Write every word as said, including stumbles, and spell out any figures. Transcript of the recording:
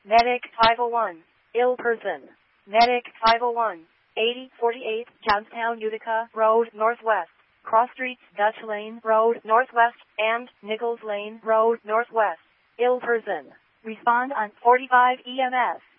Medic five oh one. Ill person. Medic five oh one. eighty forty-eight Johnstown Utica Road Northwest. Cross Streets Dutch Lane Road Northwest and Nichols Lane Road Northwest. Ill person. Respond on forty-five E M S.